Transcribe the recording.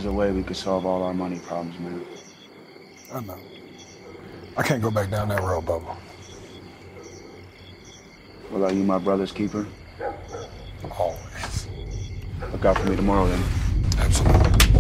There's a way we could solve all our money problems, man. I know. I can't go back down that road, Bubba. Well, are you my brother's keeper? Always. Look out for me tomorrow, then. Absolutely.